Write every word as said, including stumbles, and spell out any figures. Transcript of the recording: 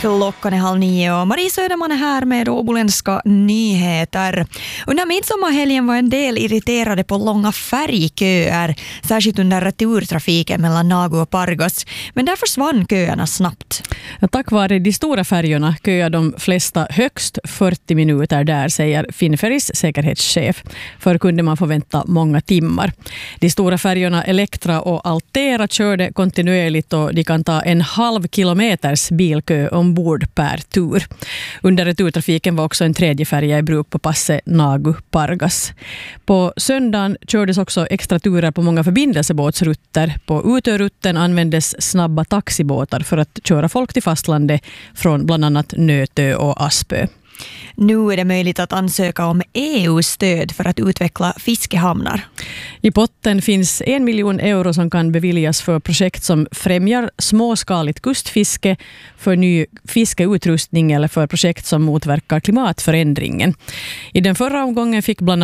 Klockan är halv nio och Marie Söderman är här med åboländska nyheter. Under midsommarhelgen var en del irriterade på långa färgköer, särskilt under returtrafiken mellan Nagu och Pargas. Men där försvann köerna snabbt. Tack vare de stora färjorna köar de flesta högst fyrtio minuter där, säger Finnferries säkerhetschef. Förr kunde man få vänta många timmar. De stora färjorna Elektra och Altera körde kontinuerligt och de kan ta en halv kilometers bilkö ombord per tur. Under returtrafiken var också en tredje färja i bruk på passet Nagu-Pargas. På söndagen kördes också extra turer på många förbindelsebåtsrutter. På Utö-rutten användes snabba taxibåtar för att köra folk till fastlandet från bland annat Nötö och Aspö. Nu är det möjligt att ansöka om E U-stöd för att utveckla fiskehamnar. I potten finns en miljon euro som kan beviljas för projekt som främjar småskaligt kustfiske, för ny fiskeutrustning eller för projekt som motverkar klimatförändringen. I den förra omgången fick bland